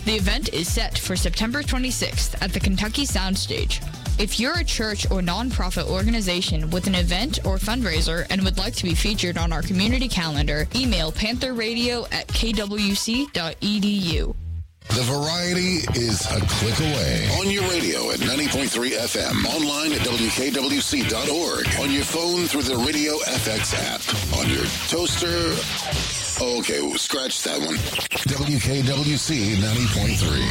The event is set for September 26th at the Kentucky Soundstage. If you're a church or nonprofit organization with an event or fundraiser and would like to be featured on our community calendar, email pantherradio@kwc.edu. The variety is a click away. On your radio at 90.3 FM. Online at WKWC.org. On your phone through the Radio FX app. On your toaster. Okay, scratch that one. WKWC 90.3.